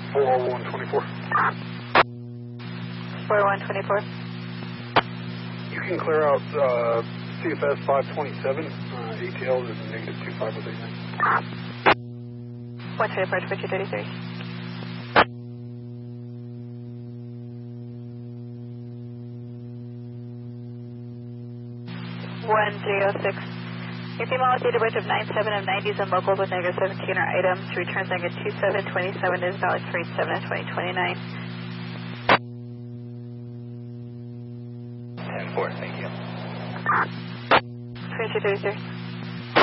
4124. 4124. You can clear out CFS 527. ATL is -25 with 89. 124 to 233. 1306. Your female with data range of 97 of 90s and local with -17 are items. Returns -2727 is valid for 8/7/2029. 10-4, thank you. 2233.